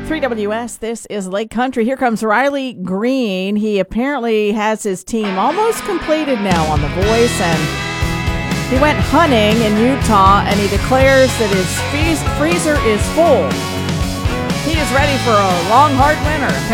3WS, this is Lake Country. Here comes Riley Green. He apparently has his team almost completed now on The Voice, and he went hunting in Utah, and he declares that his freezer is full. He is ready for a long, hard winter.